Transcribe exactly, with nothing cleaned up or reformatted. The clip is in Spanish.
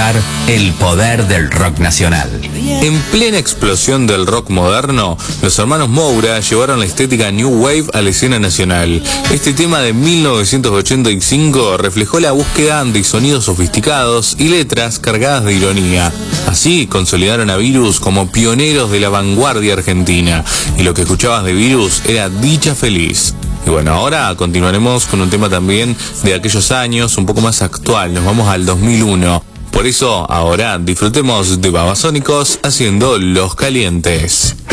escuchar el poder del rock nacional. En plena explosión del rock moderno, los hermanos Moura llevaron la estética New Wave a la escena nacional. Este tema de mil novecientos ochenta y cinco reflejó la búsqueda de sonidos sofisticados y letras cargadas de ironía. Así consolidaron a Virus como pioneros de la vanguardia argentina, y lo que escuchabas de Virus era Dicha Feliz. Y bueno, ahora continuaremos con un tema también de aquellos años, un poco más actual, nos vamos al dos mil uno. Por eso, ahora disfrutemos de Babasónicos haciendo Los Calientes.